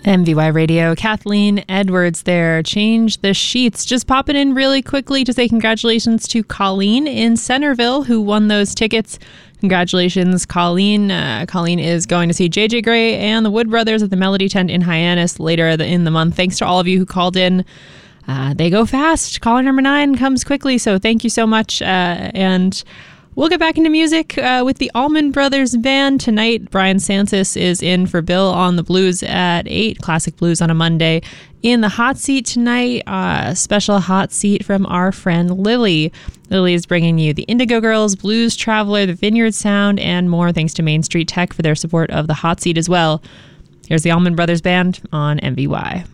MVY Radio, Kathleen Edwards there. Change the Sheets. Just popping in really quickly to say congratulations to Colleen in Centerville who won those tickets. Congratulations, Colleen. Colleen is going to see JJ Grey and the Wood Brothers at the Melody Tent in Hyannis later in the month. Thanks to all of you who called in. They go fast. Caller number 9 comes quickly, so thank you so much. And we'll get back into music with the Allman Brothers Band tonight. Brian Sansis is in for Bill on the Blues at 8, Classic Blues on a Monday. In the hot seat tonight, special hot seat from our friend Lily. Lily is bringing you the Indigo Girls, Blues Traveler, the Vineyard Sound, and more, thanks to Main Street Tech for their support of the hot seat as well. Here's the Allman Brothers Band on MVY.